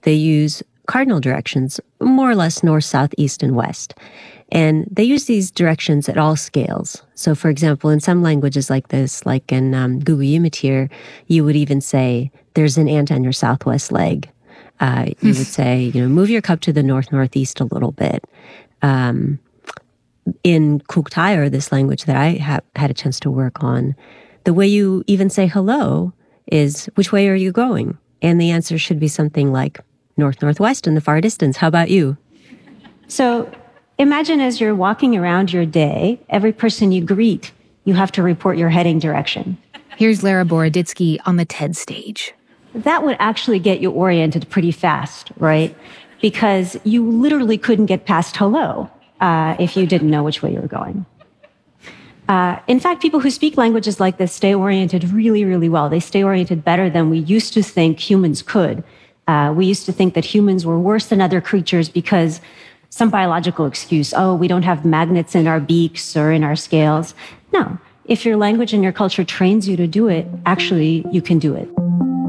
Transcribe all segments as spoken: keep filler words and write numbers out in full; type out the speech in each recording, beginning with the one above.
they use cardinal directions, more or less north, south, east, and west. And they use these directions at all scales. So, for example, in some languages like this, like in um, Gugu Yimithirr, you would even say, there's an ant on your southwest leg. Uh, you would say, you know, move your cup to the north-northeast a little bit. Um, in Kuuk Thaayorre, this language that I have had a chance to work on, the way you even say hello is, which way are you going? And the answer should be something like north-northwest in the far distance. How about you? So imagine as you're walking around your day, every person you greet, you have to report your heading direction. Here's Lara Boroditsky on the TED stage. That would actually get you oriented pretty fast, right? Because you literally couldn't get past hello uh, if you didn't know which way you were going. Uh, in fact, people who speak languages like this stay oriented really, really well. They stay oriented better than we used to think humans could. Uh, we used to think that humans were worse than other creatures because some biological excuse, oh, we don't have magnets in our beaks or in our scales. No, if your language and your culture trains you to do it, actually, you can do it.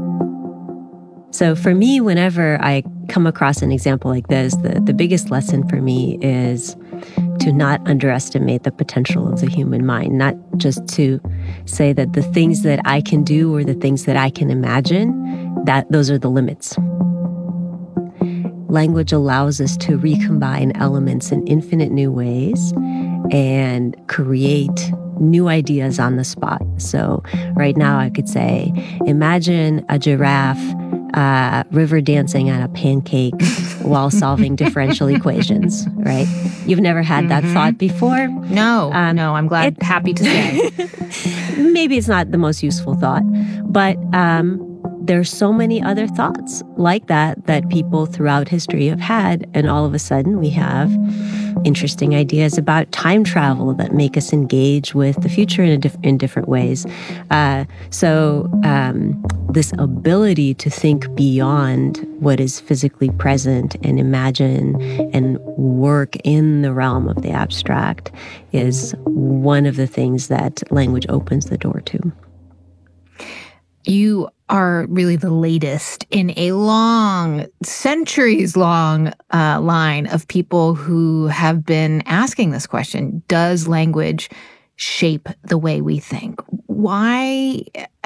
So for me, whenever I come across an example like this, the, the biggest lesson for me is to not underestimate the potential of the human mind, not just to say that the things that I can do or the things that I can imagine, that those are the limits. Language allows us to recombine elements in infinite new ways and create new ideas on the spot. So right now I could say, imagine a giraffe uh, river dancing on a pancake while solving differential equations, right? You've never had that mm-hmm. thought before? No, um, no, I'm glad, it, happy to say. Maybe it's not the most useful thought, but um, there's so many other thoughts like that that people throughout history have had, and all of a sudden we have interesting ideas about time travel that make us engage with the future in, a diff- in different ways. Uh, so um, this ability to think beyond what is physically present and imagine and work in the realm of the abstract is one of the things that language opens the door to. You are really the latest in a long, centuries-long uh, line of people who have been asking this question. Does language shape the way we think? Why,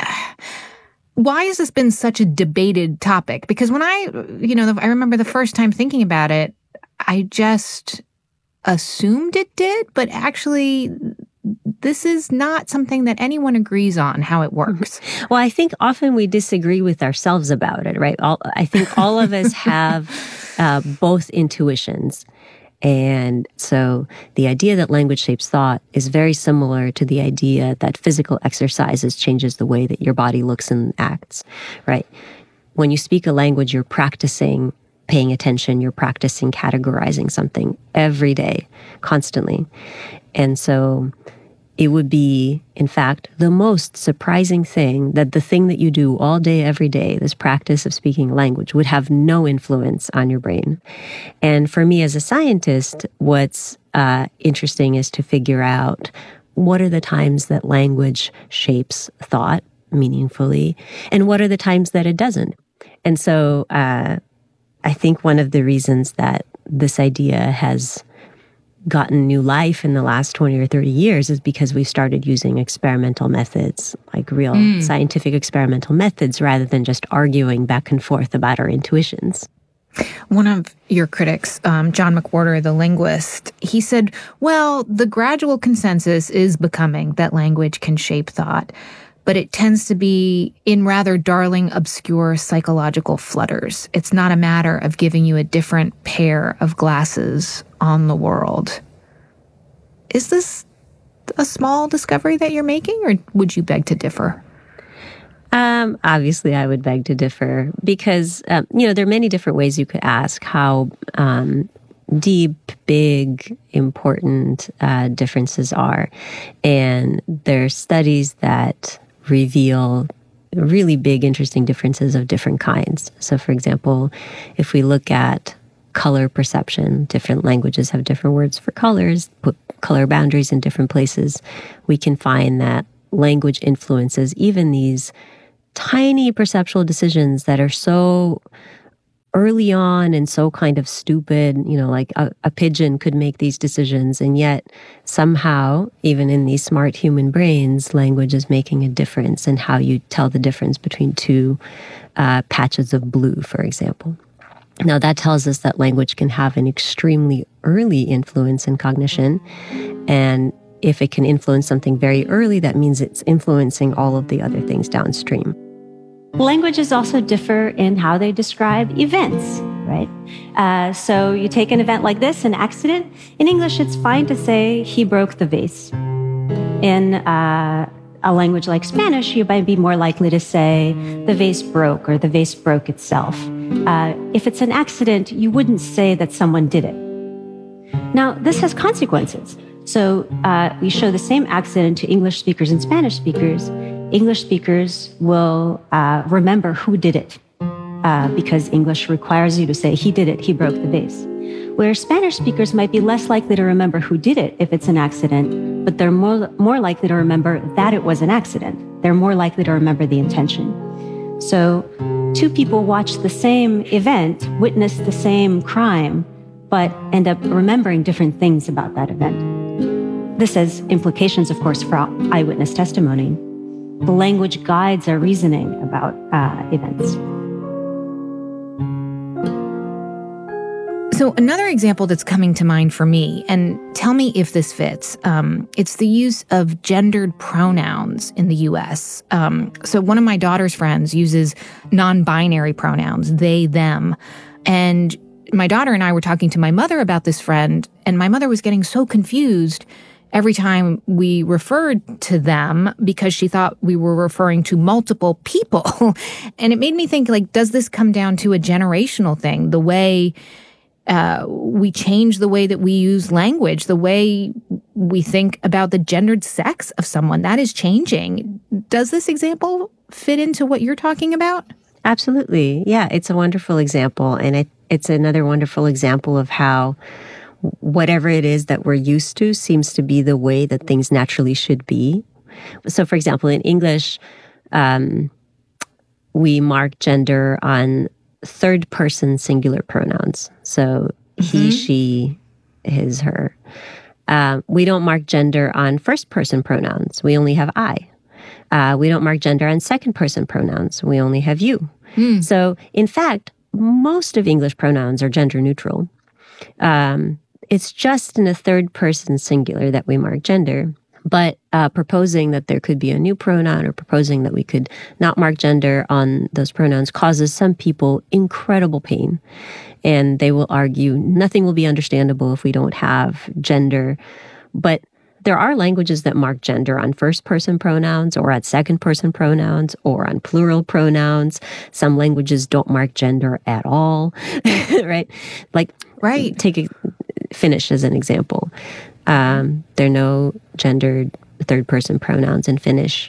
why has this been such a debated topic? Because when I, you know, I remember the first time thinking about it, I just assumed it did, but actually this is not something that anyone agrees on how it works. Well, I think often we disagree with ourselves about it, right? All, I think all of us have uh, both intuitions. And so the idea that language shapes thought is very similar to the idea that physical exercises changes the way that your body looks and acts, right? When you speak a language, you're practicing paying attention, you're practicing categorizing something every day, constantly. And so it would be, in fact, the most surprising thing that the thing that you do all day, every day, this practice of speaking language, would have no influence on your brain. And for me as a scientist, what's uh, interesting is to figure out what are the times that language shapes thought meaningfully, and what are the times that it doesn't. And so uh, I think one of the reasons that this idea has gotten new life in the last twenty or thirty years is because we've started using experimental methods, like real mm. scientific experimental methods, rather than just arguing back and forth about our intuitions. One of your critics, um, John McWhorter, the linguist, he said, well, the gradual consensus is becoming that language can shape thought, but it tends to be in rather darling, obscure psychological flutters. It's not a matter of giving you a different pair of glasses on the world. Is this a small discovery that you're making, or would you beg to differ? Um, obviously, I would beg to differ because, um, you know, there are many different ways you could ask how um, deep, big, important uh, differences are. And there are studies that reveal really big, interesting differences of different kinds. So, for example, if we look at color perception, different languages have different words for colors, put color boundaries in different places, we can find that language influences even these tiny perceptual decisions that are so early on and so kind of stupid, you know, like a, a pigeon could make these decisions. And yet somehow, even in these smart human brains, language is making a difference in how you tell the difference between two uh, patches of blue, for example. Now, that tells us that language can have an extremely early influence in cognition. And if it can influence something very early, that means it's influencing all of the other things downstream. Languages also differ in how they describe events, right? Uh, so you take an event like this, an accident. In English, it's fine to say he broke the vase. In uh, a language like Spanish, you might be more likely to say the vase broke or the vase broke itself. Uh, if it's an accident, you wouldn't say that someone did it. Now, this has consequences. So uh, we show the same accident to English speakers and Spanish speakers. English speakers will uh, remember who did it uh, because English requires you to say, he did it, he broke the vase. Where Spanish speakers might be less likely to remember who did it if it's an accident, but they're more, more likely to remember that it was an accident. They're more likely to remember the intention. So two people watch the same event, witness the same crime, but end up remembering different things about that event. This has implications, of course, for eyewitness testimony. The language guides our reasoning about uh, events. So another example that's coming to mind for me, and tell me if this fits, um, it's the use of gendered pronouns in the U S. Um, so one of my daughter's friends uses non-binary pronouns, they, them. And my daughter and I were talking to my mother about this friend, and my mother was getting so confused every time we referred to them because she thought we were referring to multiple people. And it made me think, like, does this come down to a generational thing? The way uh, we change the way that we use language, the way we think about the gendered sex of someone, that is changing. Does this example fit into what you're talking about? Absolutely. Yeah, it's a wonderful example. And it, it's another wonderful example of how whatever it is that we're used to seems to be the way that things naturally should be. So, for example, in English, um, we mark gender on third-person singular pronouns. So mm-hmm. he, she, his, her. Uh, we don't mark gender on first-person pronouns. We only have I. Uh, we don't mark gender on second-person pronouns. We only have you. Mm. So, in fact, most of English pronouns are gender-neutral. Um, It's just in a third-person singular that we mark gender. But uh, proposing that there could be a new pronoun or proposing that we could not mark gender on those pronouns causes some people incredible pain. And they will argue nothing will be understandable if we don't have gender. But there are languages that mark gender on first-person pronouns or on second-person pronouns or on plural pronouns. Some languages don't mark gender at all, right? Like, right. Take a Finnish as an example. Um, there are no gendered third-person pronouns in Finnish.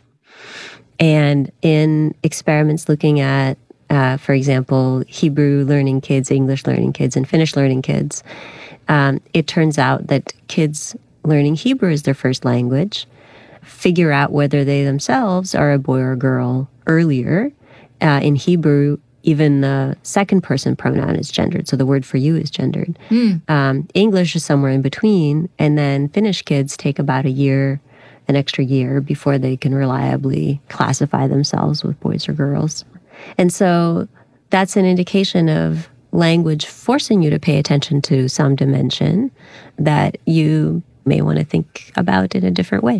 And in experiments looking at, uh, for example, Hebrew learning kids, English learning kids, and Finnish learning kids, um, it turns out that kids learning Hebrew as their first language figure out whether they themselves are a boy or a girl earlier. Uh, in Hebrew, even the second-person pronoun is gendered, so the word for you is gendered. Mm. Um, English is somewhere in between, and then Finnish kids take about a year, an extra year, before they can reliably classify themselves with boys or girls. And so that's an indication of language forcing you to pay attention to some dimension that you may want to think about in a different way.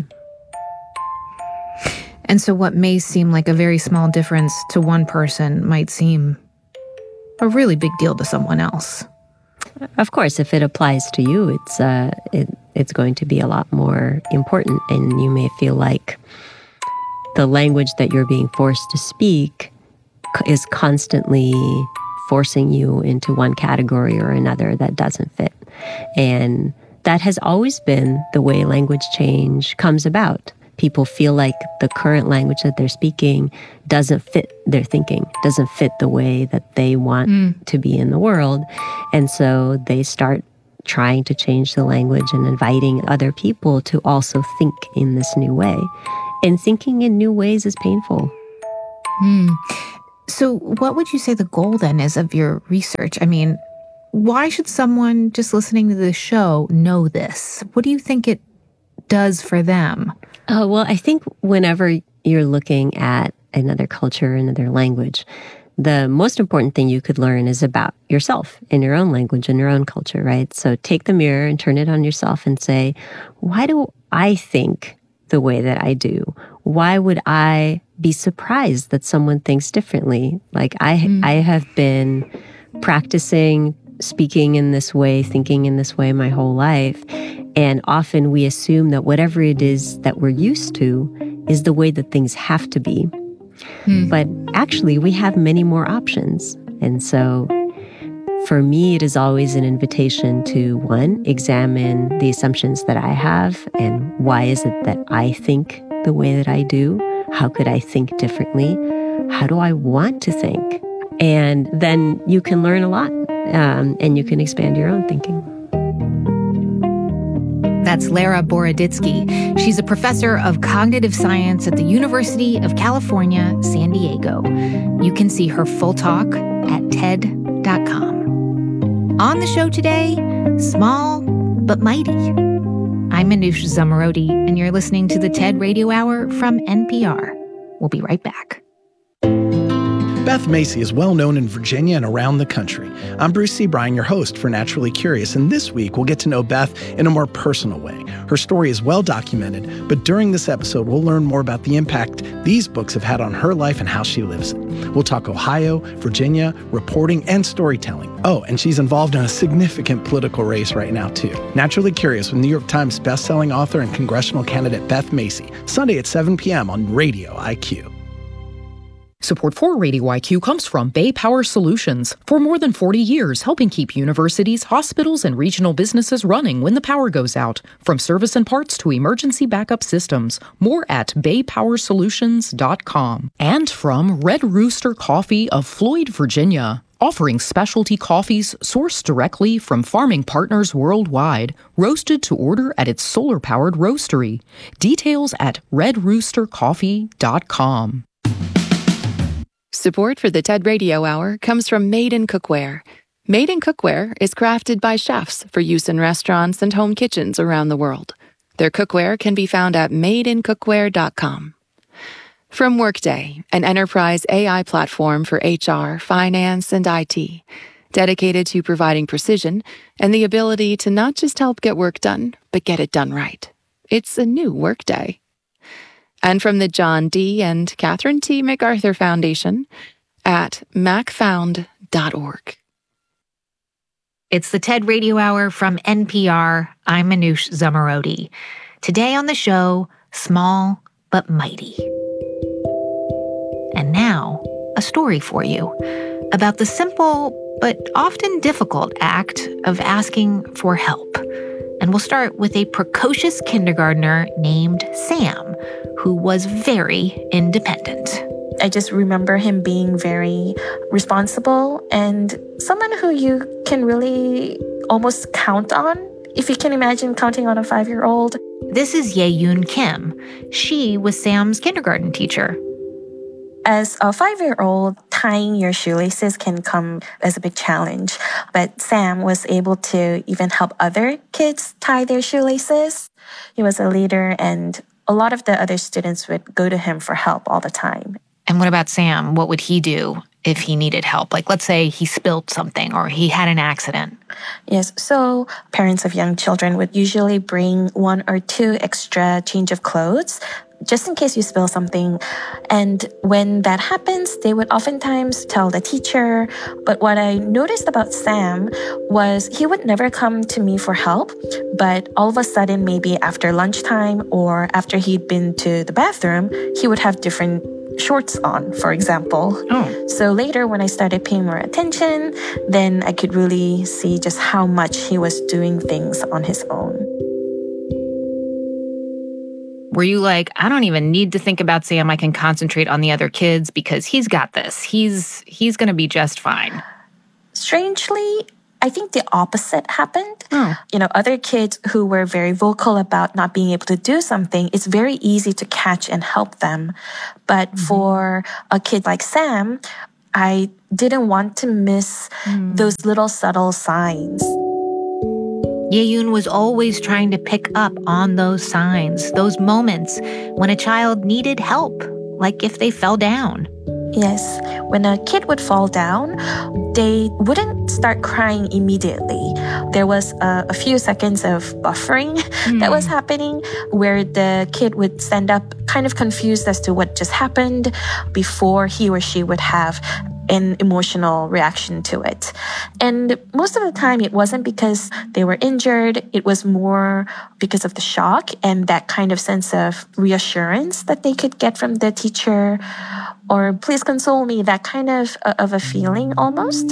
And so what may seem like a very small difference to one person might seem a really big deal to someone else. Of course, if it applies to you, it's uh, it, it's going to be a lot more important, and you may feel like the language that you're being forced to speak is constantly forcing you into one category or another that doesn't fit. And that has always been the way language change comes about. People feel like the current language that they're speaking doesn't fit their thinking, doesn't fit the way that they want mm. to be in the world. And so they start trying to change the language and inviting other people to also think in this new way. And thinking in new ways is painful. Mm. So what would you say the goal then is of your research? I mean, why should someone just listening to this show know this? What do you think it does for them? Oh, well, I think whenever you're looking at another culture, another language, the most important thing you could learn is about yourself in your own language, in your own culture, right? So take the mirror and turn it on yourself and say, why do I think the way that I do? Why would I be surprised that someone thinks differently? Like I, mm. I have been practicing speaking in this way, thinking in this way my whole life. And often we assume that whatever it is that we're used to is the way that things have to be. Hmm. But actually, we have many more options. And so for me, it is always an invitation to, one, examine the assumptions that I have and why is it that I think the way that I do? How could I think differently? How do I want to think? And then you can learn a lot um, and you can expand your own thinking. That's Lara Boroditsky. She's a professor of cognitive science at the University of California, San Diego. You can see her full talk at T E D dot com. On the show today, Small but Mighty. I'm Manoush Zomorodi, and you're listening to the TED Radio Hour from N P R. We'll be right back. Beth Macy is well known in Virginia and around the country. I'm Bruce Seabrine, your host for Naturally Curious, and this week we'll get to know Beth in a more personal way. Her story is well documented, but during this episode we'll learn more about the impact these books have had on her life and how she lives it. We'll talk Ohio, Virginia, reporting, and storytelling. Oh, and she's involved in a significant political race right now, too. Naturally Curious with New York Times bestselling author and congressional candidate Beth Macy, Sunday at seven p.m. on Radio I Q. Support for Radio I Q comes from Bay Power Solutions. For more than forty years, helping keep universities, hospitals, and regional businesses running when the power goes out. From service and parts to emergency backup systems. More at bay power solutions dot com. And from Red Rooster Coffee of Floyd, Virginia. Offering specialty coffees sourced directly from farming partners worldwide, roasted to order at its solar-powered roastery. Details at red rooster coffee dot com. Support for the TED Radio Hour comes from Made in Cookware. Made in Cookware is crafted by chefs for use in restaurants and home kitchens around the world. Their cookware can be found at made in cookware dot com. From Workday, an enterprise A I platform for H R, finance, and I T, dedicated to providing precision and the ability to not just help get work done, but get it done right. It's a new Workday. And from the John D. and Catherine T. MacArthur Foundation at mac found dot org. It's the TED Radio Hour from N P R. I'm Manoush Zomorodi. Today on the show, Small but Mighty. And now, a story for you about the simple but often difficult act of asking for help. And we'll start with a precocious kindergartner named Sam, who was very independent. I just remember him being very responsible and someone who you can really almost count on, if you can imagine counting on a five-year-old. This is Ye-Yoon Kim. She was Sam's kindergarten teacher. As a five-year-old, tying your shoelaces can come as a big challenge. But Sam was able to even help other kids tie their shoelaces. He was a leader, and a lot of the other students would go to him for help all the time. And what about Sam? What would he do if he needed help? Like, let's say he spilled something or he had an accident. Yes, so parents of young children would usually bring one or two extra change of clothes just in case you spill something. And when that happens, they would oftentimes tell the teacher. But what I noticed about Sam was he would never come to me for help, but all of a sudden, maybe after lunchtime or after he'd been to the bathroom, he would have different shorts on, for example. Oh. So later, when I started paying more attention, then I could really see just how much he was doing things on his own. Were you like, I don't even need to think about Sam. I can concentrate on the other kids because he's got this. He's he's going to be just fine. Strangely, I think the opposite happened. Oh. You know, other kids who were very vocal about not being able to do something, it's very easy to catch and help them. But mm-hmm. for a kid like Sam, I didn't want to miss mm. those little subtle signs. Ye-yoon was always trying to pick up on those signs, those moments when a child needed help, like if they fell down. Yes, when a kid would fall down, they wouldn't start crying immediately. There was a, a few seconds of buffering mm. that was happening where the kid would stand up kind of confused as to what just happened before he or she would have an emotional reaction to it. And most of the time, it wasn't because they were injured. It was more because of the shock and that kind of sense of reassurance that they could get from the teacher, or please console me, that kind of, of a feeling almost.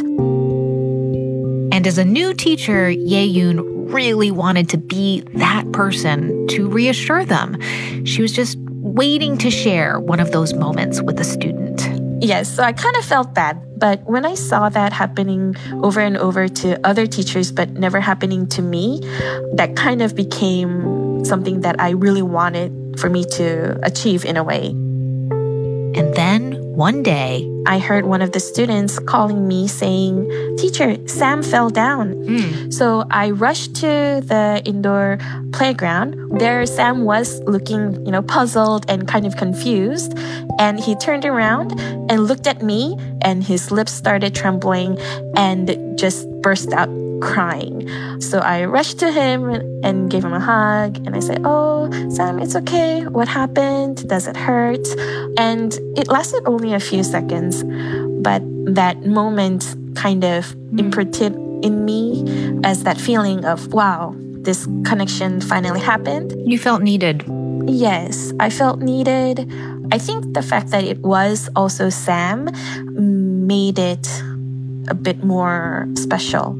And as a new teacher, Ye-yoon really wanted to be that person to reassure them. She was just waiting to share one of those moments with a student. Yes, so I kind of felt bad. But when I saw that happening over and over to other teachers, but never happening to me, that kind of became something that I really wanted for me to achieve in a way. And then one day, I heard one of the students calling me saying, "Teacher, Sam fell down." Mm. So I rushed to the indoor playground. There Sam was looking, you know, puzzled and kind of confused. And he turned around and looked at me, and his lips started trembling and just burst out crying. So I rushed to him and gave him a hug. And I said, "Oh, Sam, it's okay. What happened? Does it hurt?" And it lasted only a few seconds. But that moment kind of imprinted in me as that feeling of, wow, this connection finally happened. You felt needed. Yes, I felt needed. I think the fact that it was also Sam made it a bit more special.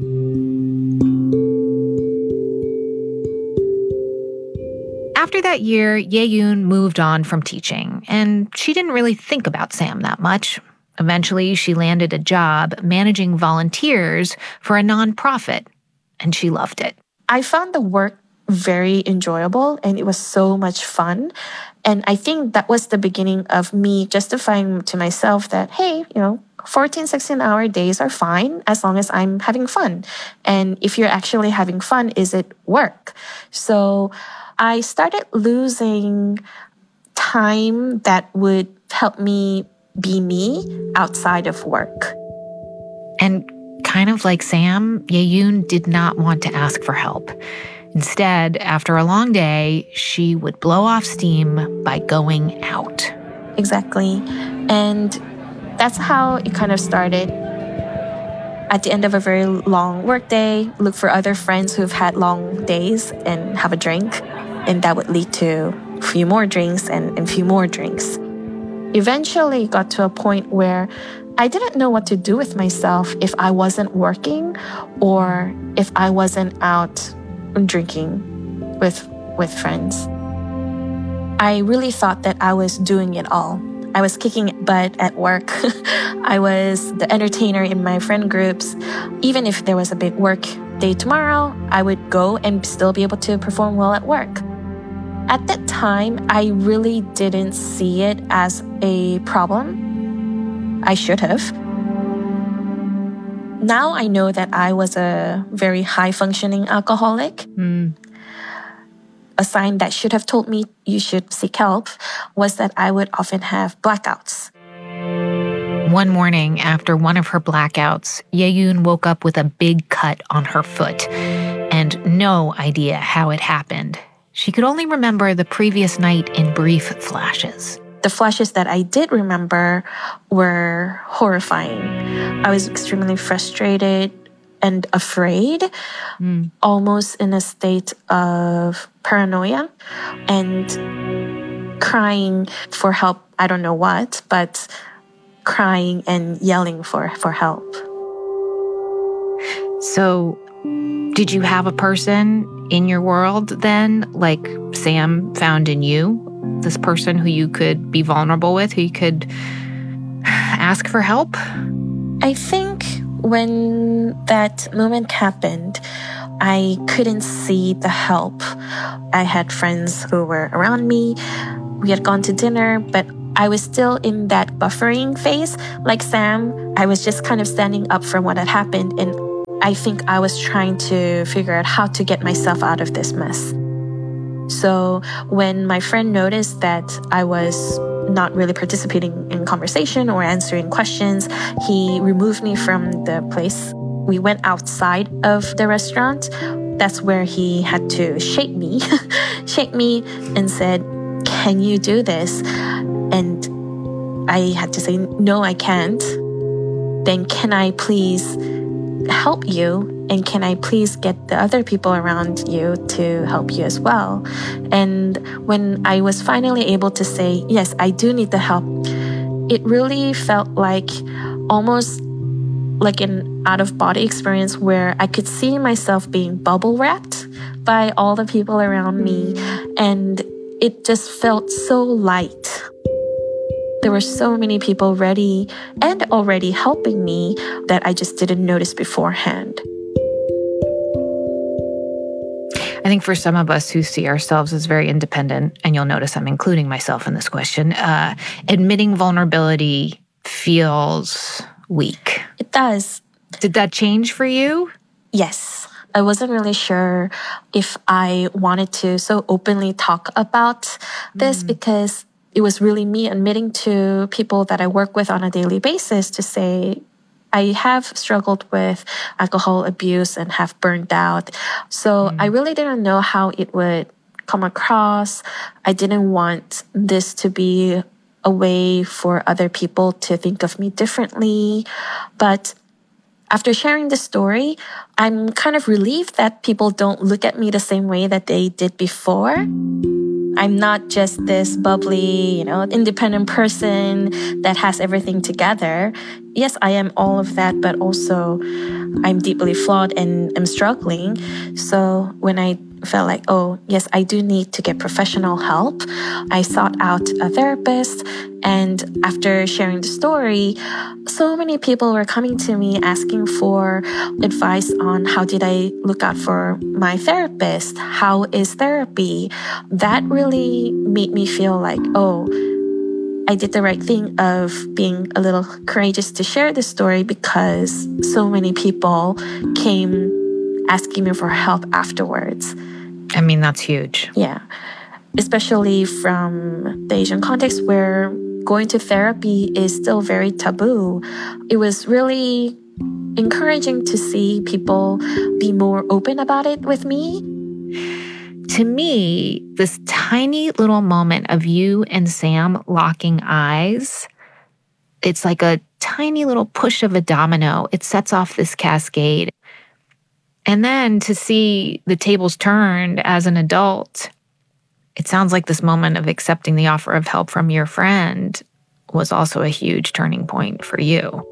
After that year, Ye-yoon moved on from teaching, and she didn't really think about Sam that much. Eventually, she landed a job managing volunteers for a nonprofit, and she loved it. I found the work very enjoyable, and it was so much fun. And I think that was the beginning of me justifying to myself that, hey, you know, fourteen, sixteen-hour days are fine as long as I'm having fun. And if you're actually having fun, is it work? So I started losing time that would help me be me outside of work. And kind of like Sam, Ye-yoon did not want to ask for help. Instead, after a long day, she would blow off steam by going out. Exactly. And that's how it kind of started. At the end of a very long workday, look for other friends who've had long days and have a drink. And that would lead to a few more drinks and a few more drinks. Eventually, it got to a point where I didn't know what to do with myself if I wasn't working or if I wasn't out drinking with, with friends. I really thought that I was doing it all. I was kicking butt at work. I was the entertainer in my friend groups. Even if there was a big work day tomorrow, I would go and still be able to perform well at work. At that time, I really didn't see it as a problem. I should have. Now I know that I was a very high-functioning alcoholic. Mm. A sign that should have told me you should seek help was that I would often have blackouts. One morning, after one of her blackouts, Ye-yoon woke up with a big cut on her foot and no idea how it happened. She could only remember the previous night in brief flashes. The flashes that I did remember were horrifying. I was extremely frustrated and afraid, mm. almost in a state of paranoia and crying for help. I don't know what, but crying and yelling for, for help. So, did you have a person in your world then, like Sam found in you? This person who you could be vulnerable with, who you could ask for help? I think when that moment happened, I couldn't see the help. I had friends who were around me. We had gone to dinner, but I was still in that buffering phase. Like Sam, I was just kind of standing up from what had happened. And I think I was trying to figure out how to get myself out of this mess. So when my friend noticed that I was not really participating in conversation or answering questions, he removed me from the place. We went outside of the restaurant. That's where he had to shake me, shake me and said, "Can you do this?" And I had to say, "No, I can't." "Then can I please help you? And can I please get the other people around you to help you as well?" And when I was finally able to say, "Yes, I do need the help," it really felt like almost like an out-of-body experience where I could see myself being bubble wrapped by all the people around me. And it just felt so light. There were so many people ready and already helping me that I just didn't notice beforehand. I think for some of us who see ourselves as very independent, and you'll notice I'm including myself in this question, uh, admitting vulnerability feels weak. It does. Did that change for you? Yes. I wasn't really sure if I wanted to so openly talk about this mm. because it was really me admitting to people that I work with on a daily basis to say, I have struggled with alcohol abuse and have burned out. So mm. I really didn't know how it would come across. I didn't want this to be a way for other people to think of me differently. But after sharing the story, I'm kind of relieved that people don't look at me the same way that they did before. I'm not just this bubbly, you know, independent person that has everything together. Yes, I am all of that, but also I'm deeply flawed and am struggling. So when I felt like, oh, yes, I do need to get professional help, I sought out a therapist. And after sharing the story, so many people were coming to me asking for advice on how did I look out for my therapist? How is therapy? That really made me feel like, oh, I did the right thing of being a little courageous to share this story because so many people came asking me for help afterwards. I mean, that's huge. Yeah. Especially from the Asian context where going to therapy is still very taboo. It was really encouraging to see people be more open about it with me. To me, this tiny little moment of you and Sam locking eyes, it's like a tiny little push of a domino. It sets off this cascade. And then to see the tables turned as an adult, it sounds like this moment of accepting the offer of help from your friend was also a huge turning point for you.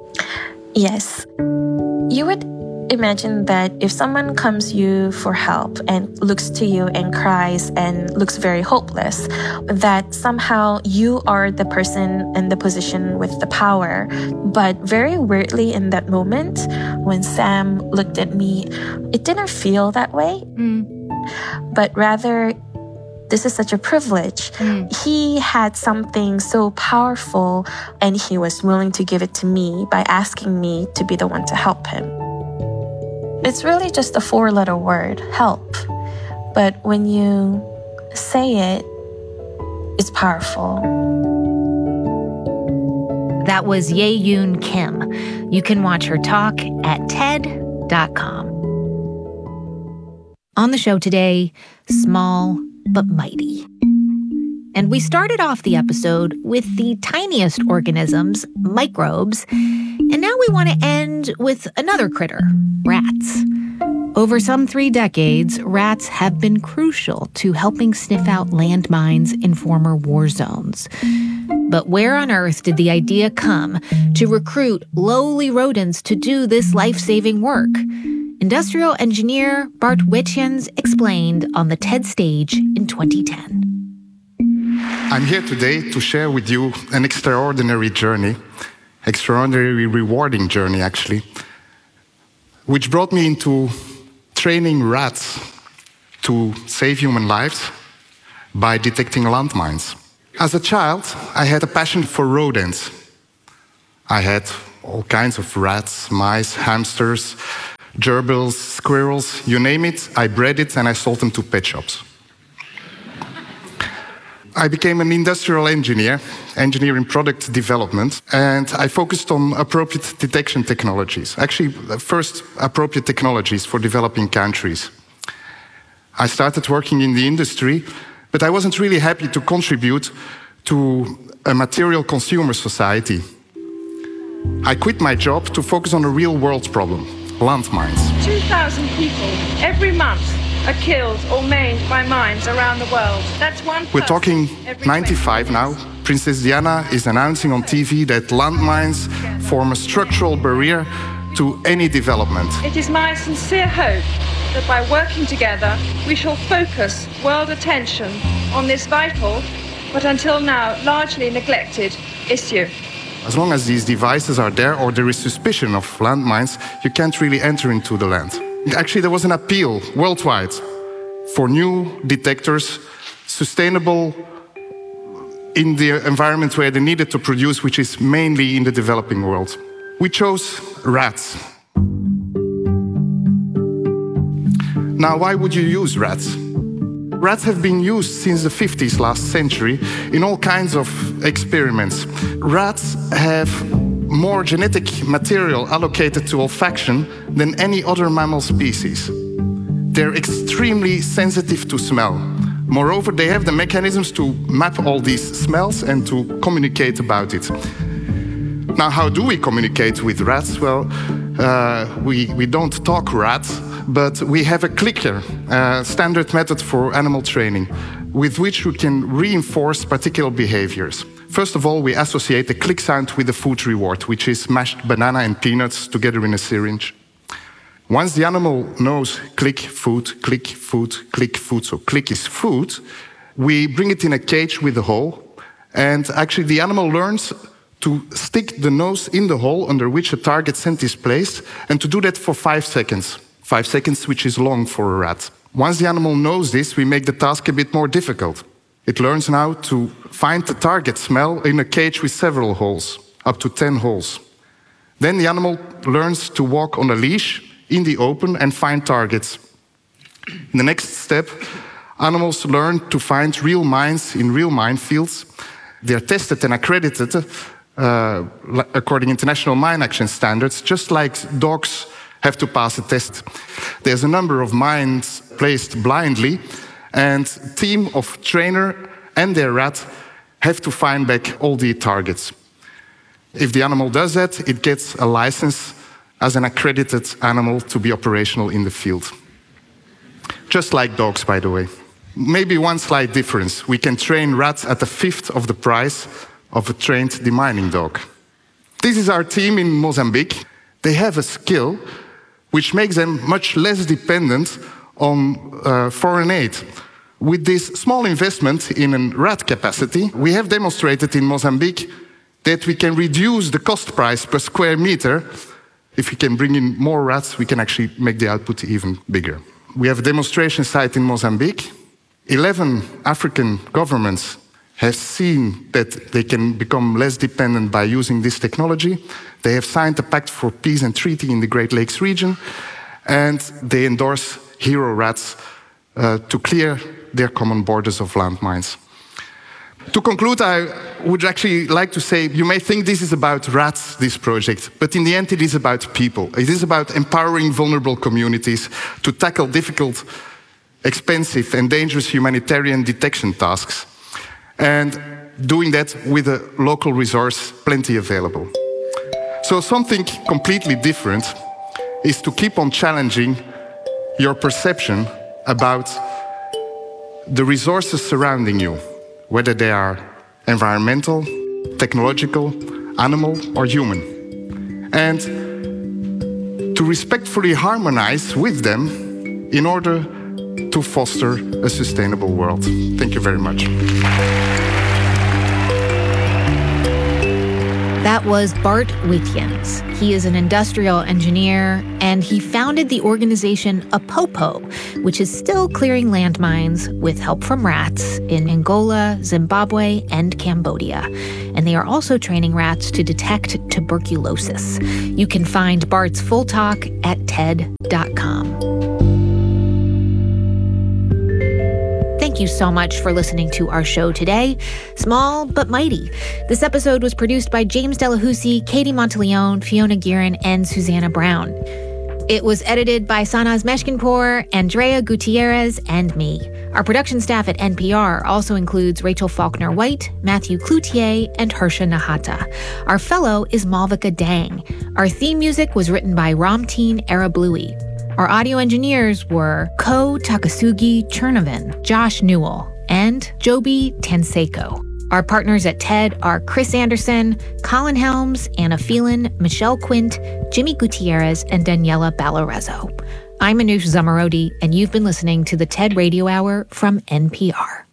Yes. You would imagine that if someone comes to you for help and looks to you and cries and looks very hopeless, that somehow you are the person in the position with the power. But very weirdly in that moment, when Sam looked at me, it didn't feel that way. Mm. But rather, this is such a privilege. Mm. He had something so powerful and he was willing to give it to me by asking me to be the one to help him. It's really just a four-letter word, help. But when you say it, it's powerful. That was Ye Yoon Kim. You can watch her talk at T E D dot com. On the show today, small but mighty. And we started off the episode with the tiniest organisms, microbes, and now we want to end with another critter, rats. Over some three decades, rats have been crucial to helping sniff out landmines in former war zones. But where on earth did the idea come to recruit lowly rodents to do this life-saving work? Industrial engineer Bart Wetjens explained on the TED stage in twenty ten. I'm here today to share with you an extraordinary journey, extraordinarily rewarding journey actually, which brought me into training rats to save human lives by detecting landmines. As a child, I had a passion for rodents. I had all kinds of rats, mice, hamsters, gerbils, squirrels, you name it, I bred it and I sold them to pet shops. I became an industrial engineer, engineering product development, and I focused on appropriate detection technologies. Actually, first appropriate technologies for developing countries. I started working in the industry, but I wasn't really happy to contribute to a material consumer society. I quit my job to focus on a real-world problem, landmines. two thousand people every month are killed or maimed by mines around the world. That's one. We're talking ninety-five now. Princess Diana is announcing on T V that landmines form a structural barrier to any development. It is my sincere hope that by working together, we shall focus world attention on this vital, but until now largely neglected, issue. As long as these devices are there or there is suspicion of landmines, you can't really enter into the land. Actually, there was an appeal worldwide for new detectors, sustainable in the environment where they needed to produce, which is mainly in the developing world. We chose rats. Now, why would you use rats? Rats have been used since the fifties last century in all kinds of experiments. Rats have more genetic material allocated to olfaction than any other mammal species. They're extremely sensitive to smell. Moreover, they have the mechanisms to map all these smells and to communicate about it. Now, how do we communicate with rats? Well, uh, we, we don't talk rats, but we have a clicker, a standard method for animal training, with which we can reinforce particular behaviors. First of all, we associate the click sound with the food reward, which is mashed banana and peanuts together in a syringe. Once the animal knows click, food, click, food, click, food, so click is food, we bring it in a cage with a hole, and actually the animal learns to stick the nose in the hole under which a target scent is placed, and to do that for five seconds. Five seconds, which is long for a rat. Once the animal knows this, we make the task a bit more difficult. It learns now to find the target smell in a cage with several holes, up to ten holes. Then the animal learns to walk on a leash in the open and find targets. In the next step, animals learn to find real mines in real minefields. They are tested and accredited uh, according to international mine action standards, just like dogs have to pass a test. There's a number of mines placed blindly, and a team of trainer and their rat have to find back all the targets. If the animal does that, it gets a license as an accredited animal to be operational in the field. Just like dogs, by the way. Maybe one slight difference. We can train rats at a fifth of the price of a trained demining dog. This is our team in Mozambique. They have a skill which makes them much less dependent on uh, foreign aid. With this small investment in a rat capacity, we have demonstrated in Mozambique that we can reduce the cost price per square meter. If we can bring in more rats, we can actually make the output even bigger. We have a demonstration site in Mozambique. Eleven African governments have seen that they can become less dependent by using this technology. They have signed a Pact for Peace and Treaty in the Great Lakes region, and they endorse hero rats uh, to clear their common borders of landmines. To conclude, I would actually like to say, you may think this is about rats, this project, but in the end it is about people. It is about empowering vulnerable communities to tackle difficult, expensive and dangerous humanitarian detection tasks, and doing that with a local resource plenty available. So something completely different is to keep on challenging your perception about the resources surrounding you, whether they are environmental, technological, animal, or human, and to respectfully harmonize with them in order to foster a sustainable world. Thank you very much. That was Bart Waitjens. He is an industrial engineer, and he founded the organization Apopo, which is still clearing landmines with help from rats in Angola, Zimbabwe, and Cambodia. And they are also training rats to detect tuberculosis. You can find Bart's full talk at T E D dot com. Thank you so much for listening to our show today. Small but mighty. This episode was produced by James Delahousie, Katie Monteleone, Fiona Guerin, and Susanna Brown. It was edited by Sanaz Meshkinpour, Andrea Gutierrez, and me. Our production staff at N P R also includes Rachel Faulkner-White, Matthew Cloutier, and Harsha Nahata. Our fellow is Malvika Dang. Our theme music was written by Ramteen Arablouei. Our audio engineers were Ko Takasugi Chernovin, Josh Newell, and Joby Tanseko. Our partners at T E D are Chris Anderson, Colin Helms, Anna Phelan, Michelle Quint, Jimmy Gutierrez, and Daniela Balarezo. I'm Anoush Zomorodi, and you've been listening to the T E D Radio Hour from N P R.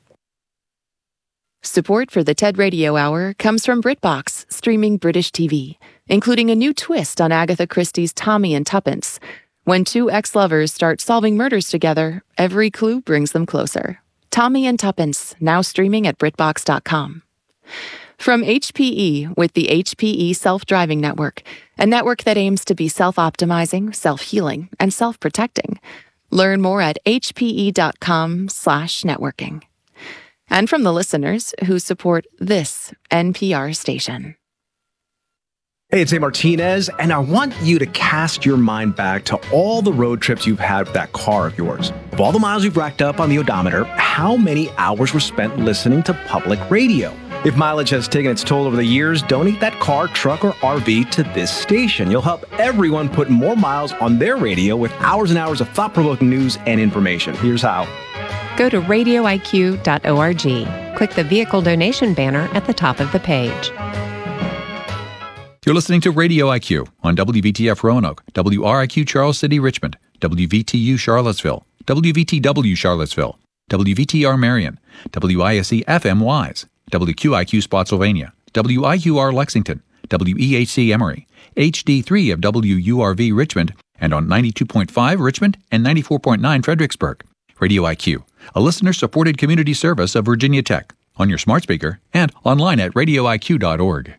Support for the T E D Radio Hour comes from BritBox, streaming British T V, including a new twist on Agatha Christie's Tommy and Tuppence. When two ex-lovers start solving murders together, every clue brings them closer. Tommy and Tuppence, now streaming at BritBox dot com. From H P E with the H P E Self-Driving Network, a network that aims to be self-optimizing, self-healing, and self-protecting. Learn more at H P E dot com slash networking. And from the listeners who support this N P R station. Hey, it's A. Martinez, and I want you to cast your mind back to all the road trips you've had with that car of yours. Of all the miles you've racked up on the odometer, how many hours were spent listening to public radio? If mileage has taken its toll over the years, donate that car, truck, or R V to this station. You'll help everyone put more miles on their radio with hours and hours of thought-provoking news and information. Here's how. Go to radio I Q dot org. Click the vehicle donation banner at the top of the page. You're listening to Radio I Q on W V T F Roanoke, W R I Q Charles City Richmond, W V T U Charlottesville, W V T W Charlottesville, W V T R Marion, W I S E F M Wise, W Q I Q Spotsylvania, W I Q R Lexington, W E H C Emory, H D three of W U R V Richmond, and on ninety-two point five Richmond and ninety-four point nine Fredericksburg. Radio I Q, a listener-supported community service of Virginia Tech, on your smart speaker and online at radio I Q dot org.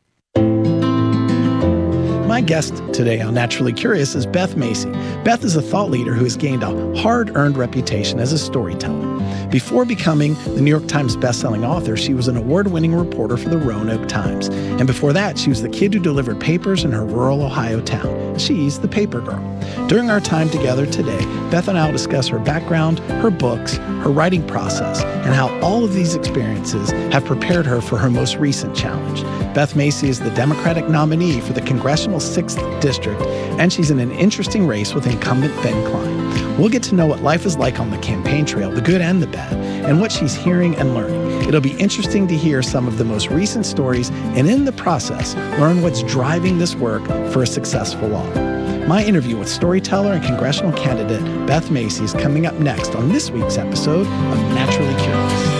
My guest today on Naturally Curious is Beth Macy. Beth is a thought leader who has gained a hard-earned reputation as a storyteller. Before becoming the New York Times bestselling author, she was an award-winning reporter for the Roanoke Times. And before that, she was the kid who delivered papers in her rural Ohio town. She's the paper girl. During our time together today, Beth and I will discuss her background, her books, her writing process, and how all of these experiences have prepared her for her most recent challenge. Beth Macy is the Democratic nominee for the Congressional sixth District, and she's in an interesting race with incumbent Ben Cline. We'll get to know what life is like on the campaign trail, the good and the bad, and what she's hearing and learning. It'll be interesting to hear some of the most recent stories, and in the process, learn what's driving this work for a successful author. My interview with storyteller and congressional candidate Beth Macy is coming up next on this week's episode of Naturally Curious.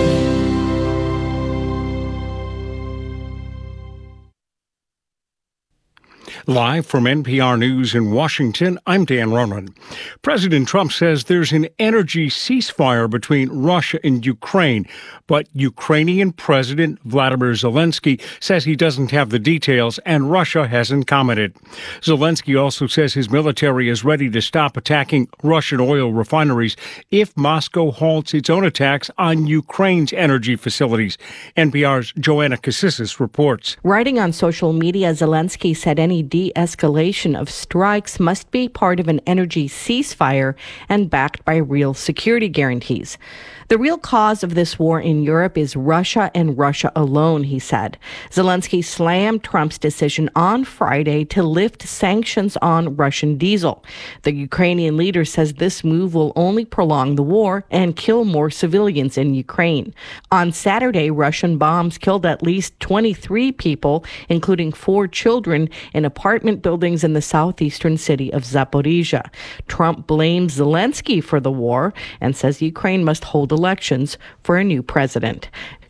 Live from N P R News in Washington, I'm Dan Ronan. President Trump says there's an energy ceasefire between Russia and Ukraine, but Ukrainian President Vladimir Zelensky says he doesn't have the details and Russia hasn't commented. Zelensky also says his military is ready to stop attacking Russian oil refineries if Moscow halts its own attacks on Ukraine's energy facilities. N P R's Joanna Cassis reports. Writing on social media, Zelensky said any de-escalation of strikes must be part of an energy ceasefire and backed by real security guarantees. The real cause of this war in Europe is Russia and Russia alone, he said. Zelensky slammed Trump's decision on Friday to lift sanctions on Russian diesel. The Ukrainian leader says this move will only prolong the war and kill more civilians in Ukraine. On Saturday, Russian bombs killed at least twenty-three people, including four children, in apartment buildings in the southeastern city of Zaporizhia. Trump blames Zelensky for the war and says Ukraine must hold elections for a new president.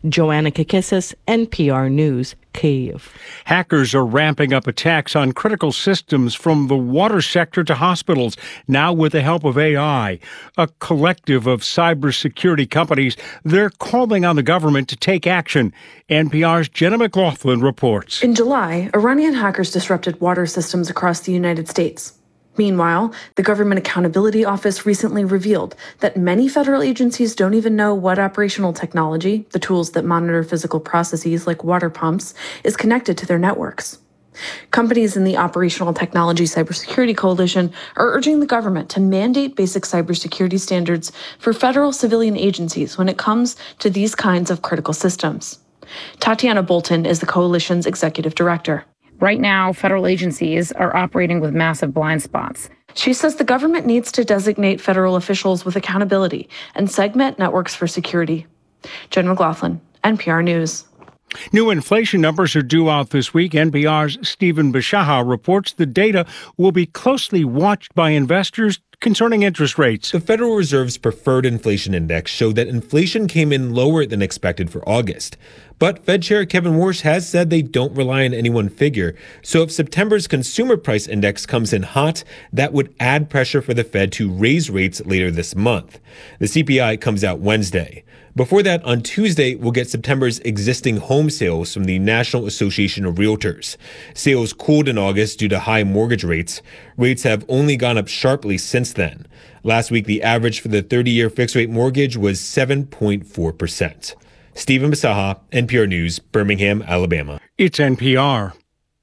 Joanna Kakissis, N P R News, Kyiv. Hackers are ramping up attacks on critical systems from the water sector to hospitals, now with the help of A I. A collective of cybersecurity companies, they're calling on the government to take action. N P R's Jenna McLaughlin reports. In July, Iranian hackers disrupted water systems across the United States. Meanwhile, the Government Accountability Office recently revealed that many federal agencies don't even know what operational technology, the tools that monitor physical processes like water pumps, is connected to their networks. Companies in the Operational Technology Cybersecurity Coalition are urging the government to mandate basic cybersecurity standards for federal civilian agencies when it comes to these kinds of critical systems. Tatiana Bolton is the coalition's executive director. Right now, federal agencies are operating with massive blind spots. She says the government needs to designate federal officials with accountability and segment networks for security. Jen McLaughlin, N P R News. New inflation numbers are due out this week. N P R's Stephen Bishaha reports the data will be closely watched by investors concerning interest rates. The Federal Reserve's preferred inflation index showed that inflation came in lower than expected for August. But Fed Chair Kevin Warsh has said they don't rely on any one figure. So if September's consumer price index comes in hot, that would add pressure for the Fed to raise rates later this month. The C P I comes out Wednesday. Before that, on Tuesday, we'll get September's existing home sales from the National Association of Realtors. Sales cooled in August due to high mortgage rates. Rates have only gone up sharply since then. Last week, the average for the thirty-year fixed-rate mortgage was seven point four percent. Stephen Bisaha, N P R News, Birmingham, Alabama. It's N P R.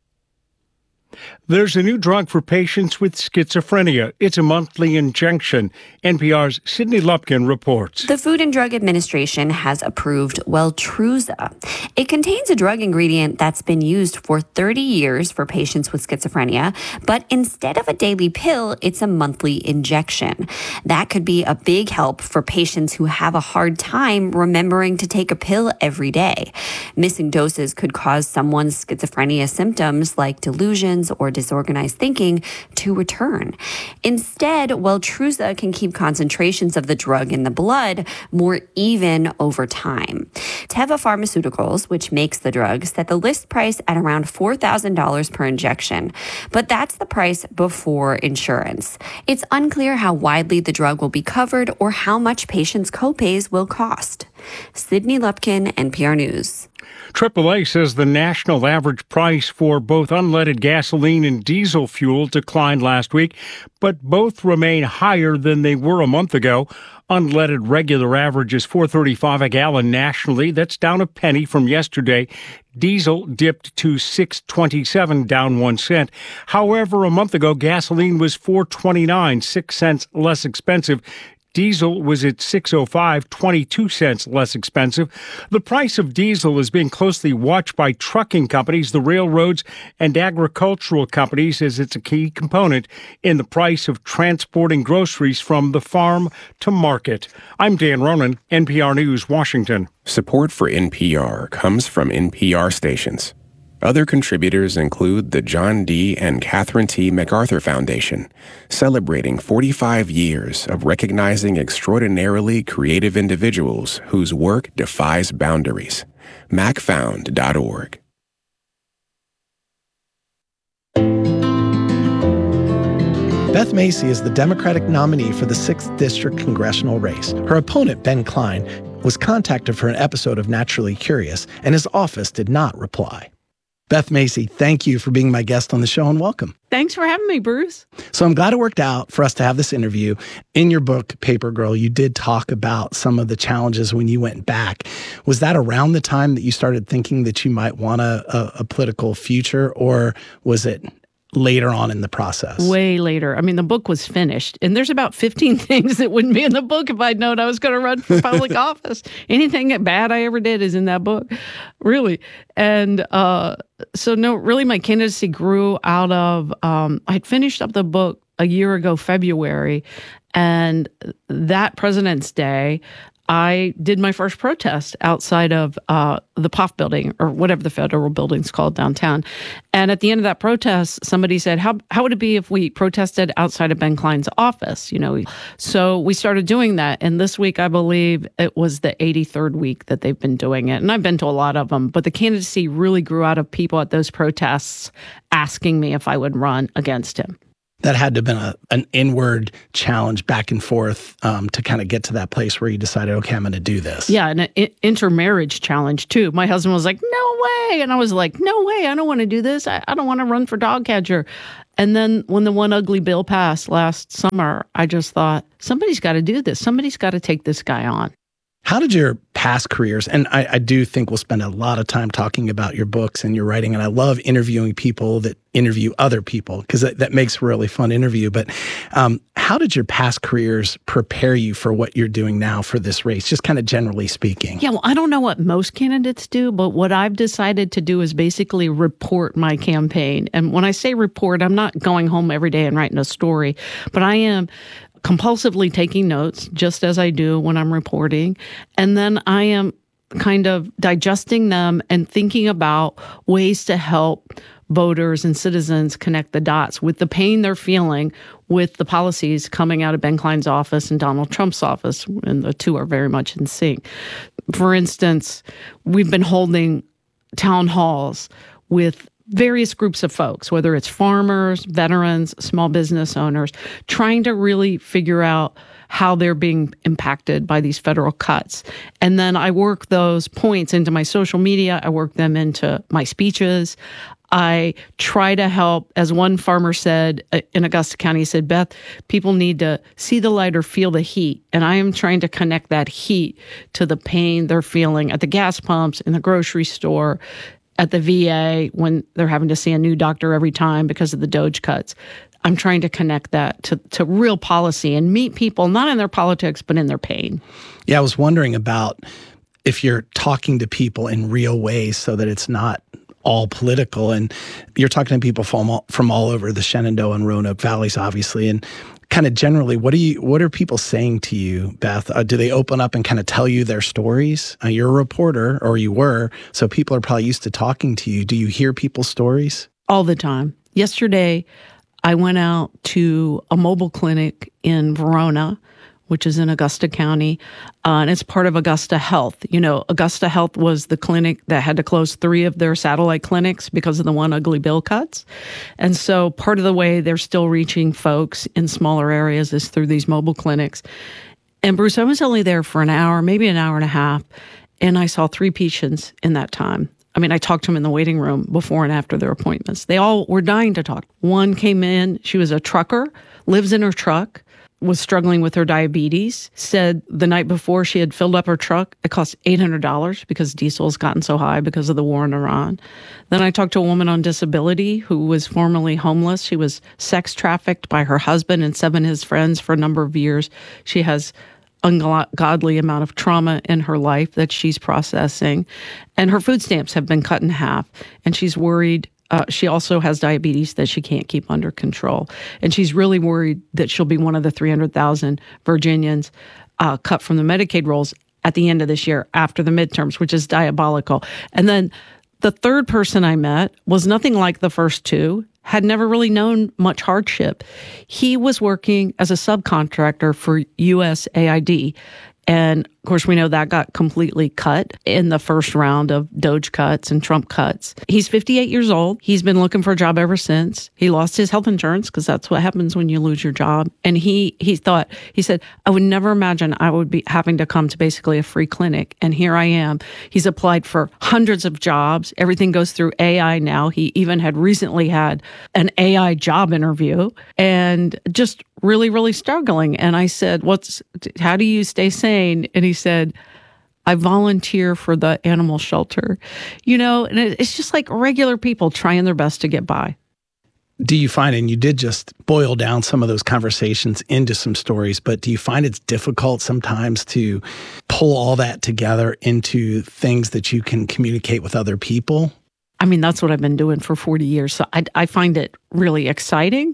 There's a new drug for patients with schizophrenia. It's a monthly injection. N P R's Sydney Lupkin reports. The Food and Drug Administration has approved Weltruza. It contains a drug ingredient that's been used for thirty years for patients with schizophrenia, but instead of a daily pill, it's a monthly injection. That could be a big help for patients who have a hard time remembering to take a pill every day. Missing doses could cause someone's schizophrenia symptoms like delusions or disorganized thinking to return. Instead, Weltruza can keep concentrations of the drug in the blood more even over time. Teva Pharmaceuticals, which makes the drug, set the list price at around four thousand dollars per injection, but that's the price before insurance. It's unclear how widely the drug will be covered or how much patients' copays will cost. Sydney Lupkin, N P R News. triple A says the national average price for both unleaded gasoline and diesel fuel declined last week, but both remain higher than they were a month ago. Unleaded regular average is four dollars and thirty-five cents a gallon nationally. That's down a penny from yesterday. Diesel dipped to six dollars and twenty-seven cents, down one cent. However, a month ago, gasoline was four dollars and twenty-nine cents, six cents less expensive. Diesel was at six dollars and five cents, twenty-two cents less expensive. The price of diesel is being closely watched by trucking companies, the railroads, and agricultural companies, as it's a key component in the price of transporting groceries from the farm to market. I'm Dan Ronan, N P R News, Washington. Support for N P R comes from N P R stations. Other contributors include the John D. and Catherine T. MacArthur Foundation, celebrating forty-five years of recognizing extraordinarily creative individuals whose work defies boundaries. mac found dot org. Beth Macy is the Democratic nominee for the sixth District congressional race. Her opponent, Ben Klein, was contacted for an episode of Naturally Curious, and his office did not reply. Beth Macy, thank you for being my guest on the show, and welcome. Thanks for having me, Bruce. So I'm glad it worked out for us to have this interview. In your book, Paper Girl, you did talk about some of the challenges when you went back. Was that around the time that you started thinking that you might want a, a, a political future, or was it later on in the process? Way later. I mean, the book was finished, and there's about fifteen things that wouldn't be in the book if I'd known I was going to run for public office. Anything bad I ever did is in that book, really. And uh, so, no, really, my candidacy grew out of, um, I'd finished up the book a year ago, February, and that President's Day, I did my first protest outside of uh, the P O F building, or whatever the federal building's called downtown. And at the end of that protest, somebody said, how how would it be if we protested outside of Ben Klein's office? You know, so we started doing that. And this week, I believe it was the eighty-third week that they've been doing it. And I've been to a lot of them, but the candidacy really grew out of people at those protests asking me if I would run against him. That had to have been a, an inward challenge back and forth um, to kind of get to that place where you decided, okay, I'm going to do this. Yeah, and an intermarriage challenge, too. My husband was like, no way. And I was like, no way. I don't want to do this. I, I don't want to run for dog catcher. And then when the one ugly bill passed last summer, I just thought, somebody's got to do this. Somebody's got to take this guy on. How did your past careers, and I, I do think we'll spend a lot of time talking about your books and your writing, and I love interviewing people that interview other people because that, that makes a really fun interview. But um, how did your past careers prepare you for what you're doing now for this race, just kind of generally speaking? Yeah, well, I don't know what most candidates do, but what I've decided to do is basically report my campaign. And when I say report, I'm not going home every day and writing a story, but I am compulsively taking notes, just as I do when I'm reporting. And then I am kind of digesting them and thinking about ways to help voters and citizens connect the dots with the pain they're feeling with the policies coming out of Ben Klein's office and Donald Trump's office, and the two are very much in sync. For instance, we've been holding town halls with various groups of folks, whether it's farmers, veterans, small business owners, trying to really figure out how they're being impacted by these federal cuts. And then I work those points into my social media. I work them into my speeches. I try to help, as one farmer said in Augusta County, he said, Beth, people need to see the light or feel the heat. And I am trying to connect that heat to the pain they're feeling at the gas pumps, in the grocery store, at the V A when they're having to see a new doctor every time because of the Doge cuts. I'm trying to connect that to, to real policy and meet people, not in their politics, but in their pain. Yeah, I was wondering about if you're talking to people in real ways so that it's not all political. And you're talking to people from all, from all over the Shenandoah and Roanoke valleys, obviously. And kind of generally, what do you, what are people saying to you, Beth? Uh, do they open up and kind of tell you their stories? Uh, you're a reporter, or you were, so people are probably used to talking to you. Do you hear people's stories? All the time. Yesterday, I went out to a mobile clinic in Verona, which is in Augusta County, uh, and it's part of Augusta Health. You know, Augusta Health was the clinic that had to close three of their satellite clinics because of the one ugly bill cuts. And so part of the way they're still reaching folks in smaller areas is through these mobile clinics. And Bruce, I was only there for an hour, maybe an hour and a half, and I saw three patients in that time. I mean, I talked to them in the waiting room before and after their appointments. They all were dying to talk. One came in, she was a trucker, lives in her truck, was struggling with her diabetes, said the night before she had filled up her truck, it cost eight hundred dollars because diesel's gotten so high because of the war in Iran. Then I talked to a woman on disability who was formerly homeless. She was sex trafficked by her husband and seven of his friends for a number of years. She has ungodly amount of trauma in her life that she's processing. And her food stamps have been cut in half. And she's worried. Uh, she also has diabetes that she can't keep under control. And she's really worried that she'll be one of the three hundred thousand Virginians uh, cut from the Medicaid rolls at the end of this year after the midterms, which is diabolical. And then the third person I met was nothing like the first two, had never really known much hardship. He was working as a subcontractor for U S A I D. And of course, we know that got completely cut in the first round of Doge cuts and Trump cuts. He's fifty-eight years old. He's been looking for a job ever since. He lost his health insurance because that's what happens when you lose your job. And he he thought, he said, I would never imagine I would be having to come to basically a free clinic. And here I am. He's applied for hundreds of jobs. Everything goes through A I now. He even had recently had an A I job interview and just really, really struggling. And I said, "What's? How do you stay sane?" And he said, I volunteer for the animal shelter. You know, and it's just like regular people trying their best to get by. Do you find, and you did just boil down some of those conversations into some stories, but do you find it's difficult sometimes to pull all that together into things that you can communicate with other people? I mean, that's what I've been doing for forty years. So I, I find it really exciting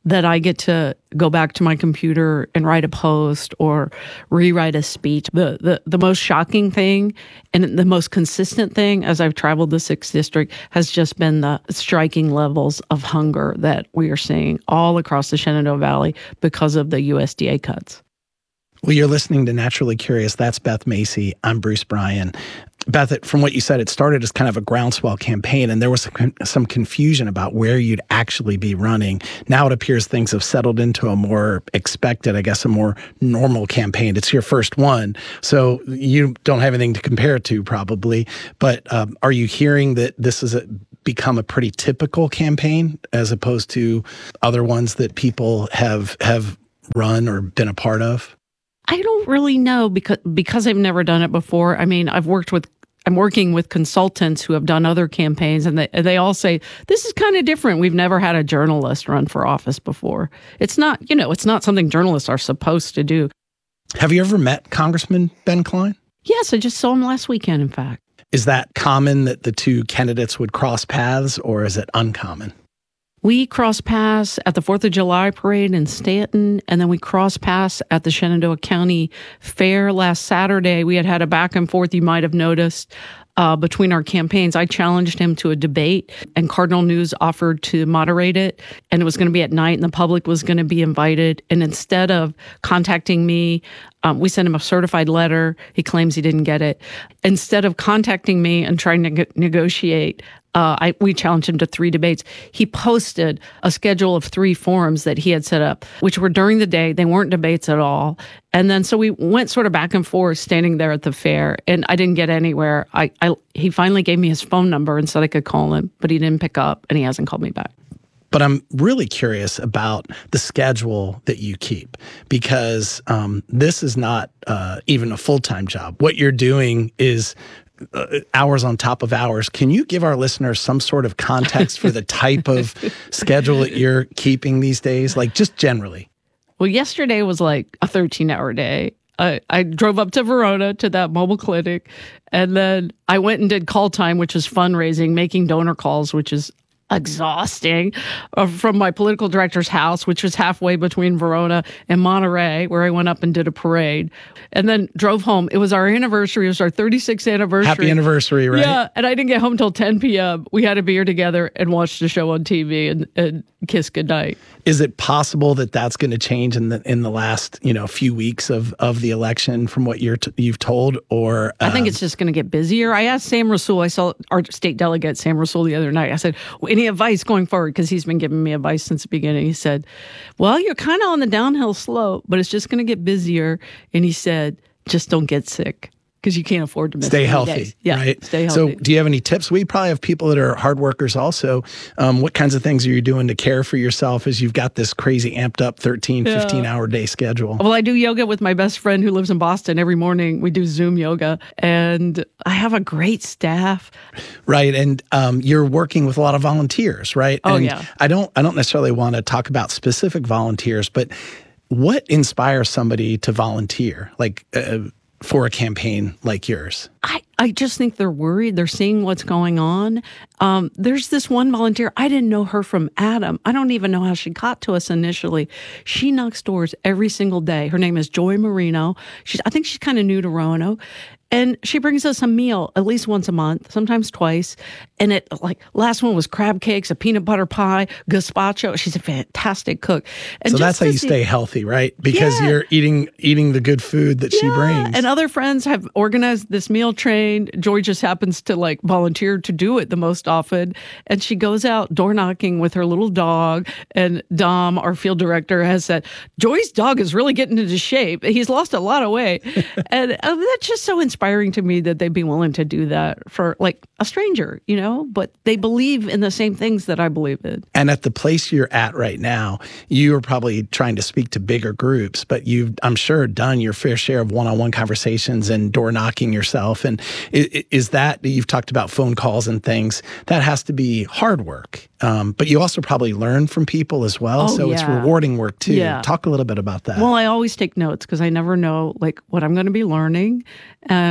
that I get to go back to my computer and write a post or rewrite a speech. The, the, the most shocking thing and the most consistent thing as I've traveled the sixth District has just been the striking levels of hunger that we are seeing all across the Shenandoah Valley because of the U S D A cuts. Well, you're listening to Naturally Curious. That's Beth Macy. I'm Bruce Bryan. Beth, from what you said, it started as kind of a groundswell campaign, and there was some, some confusion about where you'd actually be running. Now it appears things have settled into a more expected, I guess, a more normal campaign. It's your first one, so you don't have anything to compare it to, probably. But um, are you hearing that this has become a pretty typical campaign as opposed to other ones that people have have run or been a part of? I don't really know because because I've never done it before. I mean, I've worked with I'm working with consultants who have done other campaigns, and they they all say this is kind of different. We've never had a journalist run for office before. It's not, you know, it's not something journalists are supposed to do. Have you ever met Congressman Ben Cline? Yes, I just saw him last weekend, in fact. Is that common that the two candidates would cross paths, or is it uncommon? We crossed paths at the fourth of July parade in Stanton, and then we crossed paths at the Shenandoah County Fair last Saturday. We had had a back and forth, you might have noticed, uh, between our campaigns. I challenged him to a debate, and Cardinal News offered to moderate it, and it was going to be at night, and the public was going to be invited. And instead of contacting me, um, we sent him a certified letter. He claims he didn't get it. Instead of contacting me and trying to ne- negotiate, Uh, I, we challenged him to three debates. He posted a schedule of three forums that he had set up, which were during the day. They weren't debates at all. And then so we went sort of back and forth standing there at the fair, and I didn't get anywhere. I, I he finally gave me his phone number and said I could call him, but he didn't pick up, and he hasn't called me back. But I'm really curious about the schedule that you keep, because um, this is not uh, even a full-time job. What you're doing is Uh, hours on top of hours. Can you give our listeners some sort of context for the type of schedule that you're keeping these days, like just generally? Well, yesterday was like a thirteen-hour day. I, I drove up to Verona to that mobile clinic, and then I went and did call time, which is fundraising, making donor calls, which is exhausting, uh, from my political director's house, which was halfway between Verona and Monterey, where I went up and did a parade, and then drove home. It was our anniversary. It was our thirty-sixth anniversary. Happy anniversary, right? Yeah, and I didn't get home till ten p.m. We had a beer together and watched a show on T V and, and kissed goodnight. Is it possible that that's going to change in the in the last you know few weeks of, of the election from what you're t- you've told? Or um, I think it's just going to get busier. I asked Sam Rasool. I saw our state delegate Sam Rasool the other night. I said, well, any advice going forward? Because he's been giving me advice since the beginning. He said, well, you're kind of on the downhill slope, but it's just going to get busier. And he said, just don't get sick, because you can't afford to miss Stay healthy, days. Yeah, right? Stay healthy. So do you have any tips? We probably have people that are hard workers also. Um, what kinds of things are you doing to care for yourself as you've got this crazy amped up thirteen, Yeah. fifteen-hour day schedule? Well, I do yoga with my best friend who lives in Boston every morning. We do Zoom yoga, and I have a great staff. Right, and um, you're working with a lot of volunteers, right? Oh, and yeah. I don't, I don't necessarily want to talk about specific volunteers, but what inspires somebody to volunteer, like uh, for a campaign like yours? I, I just think they're worried. They're seeing what's going on. Um, there's this one volunteer. I didn't know her from Adam. I don't even know how she got to us initially. She knocks doors every single day. Her name is Joy Marino. She's, I think she's kind of new to Roanoke. And she brings us a meal at least once a month, sometimes twice. And it, like, last one was crab cakes, a peanut butter pie, gazpacho. She's a fantastic cook. And So just that's how to you see- stay healthy, right? Because Yeah. you're eating eating the good food that she brings. And other friends have organized this meal train. Joy just happens to like volunteer to do it the most often. And she goes out door knocking with her little dog. And Dom, our field director, has said, Joy's dog is really getting into shape. He's lost a lot of weight. And uh, that's just so inspiring to me that they'd be willing to do that for like a stranger, you know, but they believe in the same things that I believe in. And at the place you're at right now, you're probably trying to speak to bigger groups, but you've, I'm sure, done your fair share of one-on-one conversations and door knocking yourself. And is, is that, you've talked about phone calls and things, that has to be hard work. Um, but you also probably learn from people as well. Oh, so it's yeah. rewarding work too. Yeah. Talk a little bit about that. Well, I always take notes because I never know like what I'm going to be learning. Uh,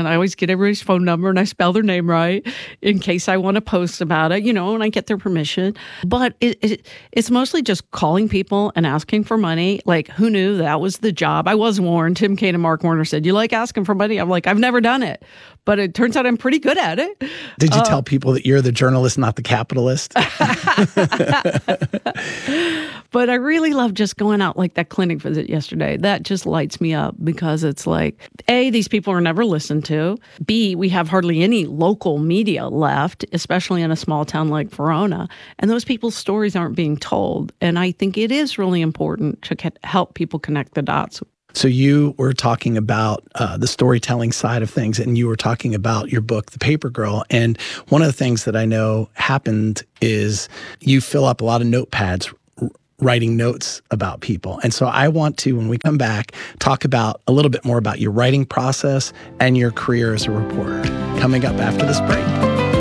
and I always get everybody's phone number and I spell their name right in case I want to post about it, you know, and I get their permission. But it, it it's mostly just calling people and asking for money. Like, who knew that was the job? I was warned. Tim Kaine and Mark Warner said, you like asking for money? I'm like, I've never done it. But it turns out I'm pretty good at it. Did you uh, tell people that you're the journalist, not the capitalist? But I really love just going out, like that clinic visit yesterday. That just lights me up because it's like, A, these people are never listened to. B, we have hardly any local media left, especially in a small town like Verona. And those people's stories aren't being told. And I think it is really important to help people connect the dots. So you were talking about uh, the storytelling side of things, and you were talking about your book, The Paper Girl. And one of the things that I know happened is you fill up a lot of notepads writing notes about people. And so I want to, when we come back, talk about a little bit more about your writing process and your career as a reporter. Coming up after this break.